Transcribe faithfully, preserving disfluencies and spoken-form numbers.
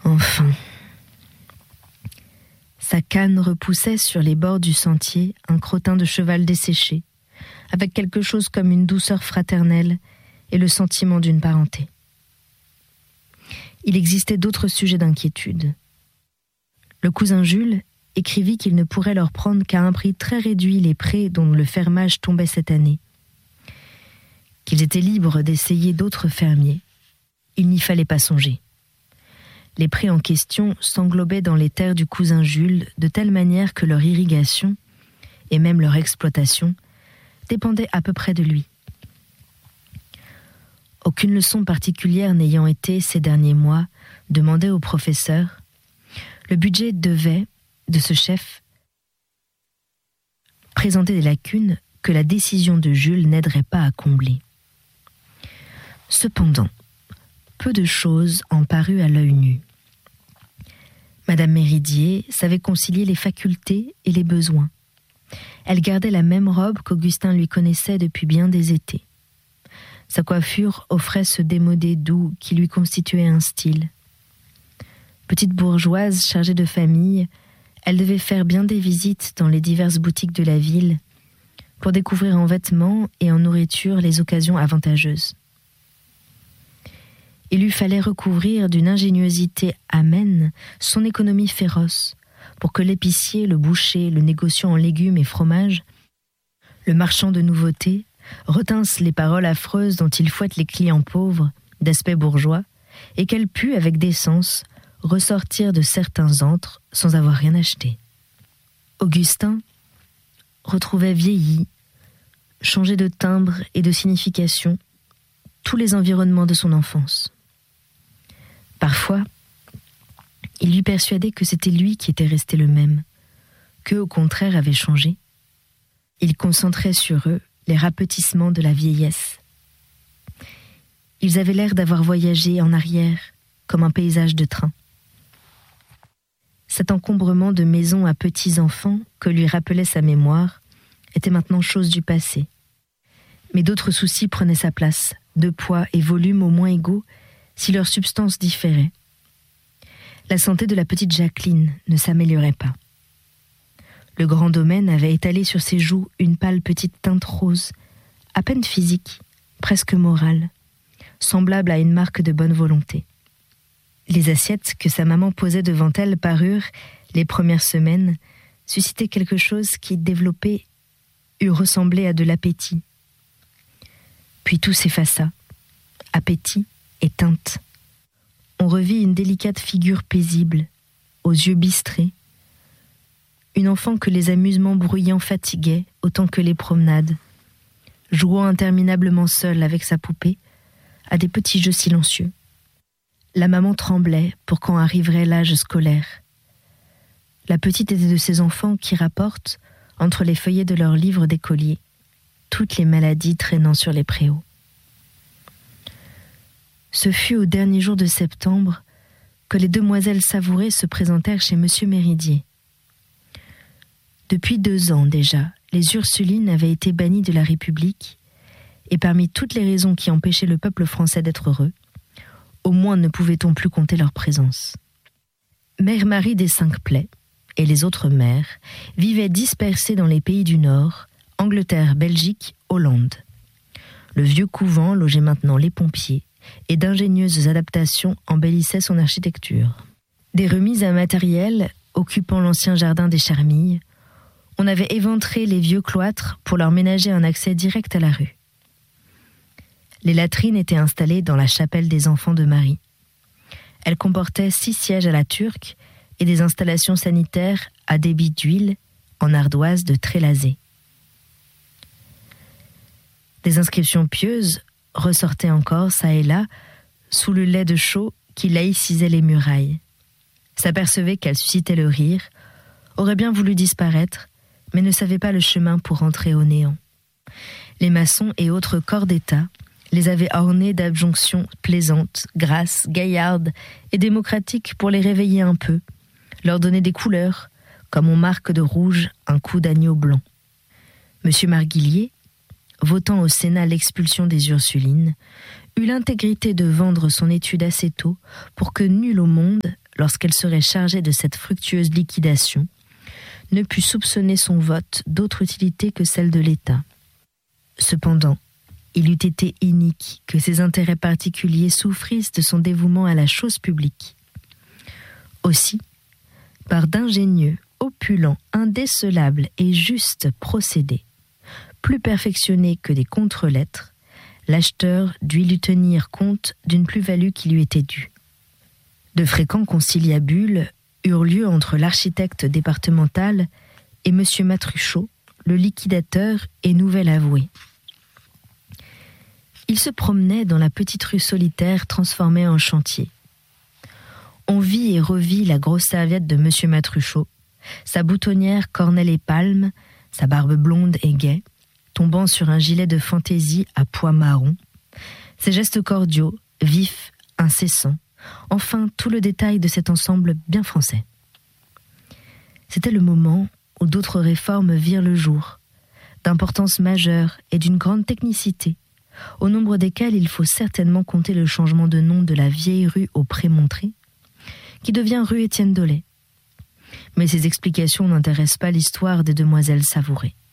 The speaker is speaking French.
Enfin. Sa canne repoussait sur les bords du sentier un crottin de cheval desséché, avec quelque chose comme une douceur fraternelle et le sentiment d'une parenté. Il existait d'autres sujets d'inquiétude. Le cousin Jules écrivit qu'il ne pourrait leur prendre qu'à un prix très réduit les prés dont le fermage tombait cette année, qu'ils étaient libres d'essayer d'autres fermiers. Il n'y fallait pas songer. Les prés en question s'englobaient dans les terres du cousin Jules de telle manière que leur irrigation, et même leur exploitation, dépendaient à peu près de lui. Aucune leçon particulière n'ayant été, ces derniers mois, demandée au professeur, le budget devait, de ce chef, présenter des lacunes que la décision de Jules n'aiderait pas à combler. Cependant, peu de choses en parurent à l'œil nu. Madame Méridier savait concilier les facultés et les besoins. Elle gardait la même robe qu'Augustin lui connaissait depuis bien des étés. Sa coiffure offrait ce démodé doux qui lui constituait un style. Petite bourgeoise chargée de famille, elle devait faire bien des visites dans les diverses boutiques de la ville pour découvrir en vêtements et en nourriture les occasions avantageuses. Il lui fallait recouvrir d'une ingéniosité amène son économie féroce pour que l'épicier, le boucher, le négociant en légumes et fromages, le marchand de nouveautés, retinssent les paroles affreuses dont il fouette les clients pauvres, d'aspect bourgeois, et qu'elle pût, avec décence, ressortir de certains antres sans avoir rien acheté. Augustin retrouvait vieilli, changé de timbre et de signification, tous les environnements de son enfance. Parfois, il lui persuadait que c'était lui qui était resté le même, qu'eux, au contraire, avaient changé. Il concentrait sur eux les rapetissements de la vieillesse. Ils avaient l'air d'avoir voyagé en arrière, comme un paysage de train. Cet encombrement de maisons à petits-enfants que lui rappelait sa mémoire était maintenant chose du passé. Mais d'autres soucis prenaient sa place, de poids et volume au moins égaux, si leur substance différait. La santé de la petite Jacqueline ne s'améliorait pas. Le grand domaine avait étalé sur ses joues une pâle petite teinte rose, à peine physique, presque morale, semblable à une marque de bonne volonté. Les assiettes que sa maman posait devant elle parurent, les premières semaines, susciter quelque chose qui, développé, eût ressemblé à de l'appétit. Puis tout s'effaça, appétit et teinte. On revit une délicate figure paisible, aux yeux bistrés, une enfant que les amusements bruyants fatiguaient autant que les promenades, jouant interminablement seule avec sa poupée, à des petits jeux silencieux. La maman tremblait pour quand arriverait l'âge scolaire. La petite était de ces enfants qui rapportent, entre les feuillets de leurs livres d'écolier, toutes les maladies traînant sur les préaux. Ce fut au dernier jour de septembre que les demoiselles Savouré se présentèrent chez Monsieur Méridier. Depuis deux ans déjà, les Ursulines avaient été bannies de la République, et parmi toutes les raisons qui empêchaient le peuple français d'être heureux, au moins ne pouvait-on plus compter leur présence. Mère Marie des Cinq Plaies et les autres mères vivaient dispersées dans les pays du Nord, Angleterre, Belgique, Hollande. Le vieux couvent logeait maintenant les pompiers, et d'ingénieuses adaptations embellissaient son architecture. Des remises à matériel occupant l'ancien jardin des Charmilles, on avait éventré les vieux cloîtres pour leur ménager un accès direct à la rue. Les latrines étaient installées dans la chapelle des enfants de Marie. Elles comportaient six sièges à la turque et des installations sanitaires à débit d'huile en ardoise de Trélazé. Des inscriptions pieuses ressortaient encore, çà et là, sous le lait de chaux qui laïcisait les murailles. S'apercevait qu'elles suscitaient le rire, aurait bien voulu disparaître, mais ne savait pas le chemin pour rentrer au néant. Les maçons et autres corps d'État les avaient ornées d'adjonctions plaisantes, grasses, gaillardes et démocratiques pour les réveiller un peu, leur donner des couleurs, comme on marque de rouge un cou d'agneau blanc. Monsieur Marguillier, votant au Sénat l'expulsion des Ursulines, eut l'intégrité de vendre son étude assez tôt pour que nul au monde, lorsqu'elle serait chargée de cette fructueuse liquidation, ne put soupçonner son vote d'autre utilité que celle de l'État. Cependant, il eût été inique que ses intérêts particuliers souffrissent de son dévouement à la chose publique. Aussi, par d'ingénieux, opulents, indécelables et justes procédés, plus perfectionnés que des contre-lettres, l'acheteur dut lui tenir compte d'une plus-value qui lui était due. De fréquents conciliabules eurent lieu entre l'architecte départemental et M. Matruchot, le liquidateur et nouvel avoué. Il se promenait dans la petite rue solitaire transformée en chantier. On vit et revit la grosse serviette de M. Matruchot, sa boutonnière cornelle et palme, sa barbe blonde et gaie, tombant sur un gilet de fantaisie à pois marron, ses gestes cordiaux, vifs, incessants, enfin tout le détail de cet ensemble bien français. C'était le moment où d'autres réformes virent le jour, d'importance majeure et d'une grande technicité, au nombre desquelles il faut certainement compter le changement de nom de la vieille rue au Prémontré, qui devient rue Étienne Dolet. Mais ces explications n'intéressent pas l'histoire des demoiselles Savouré.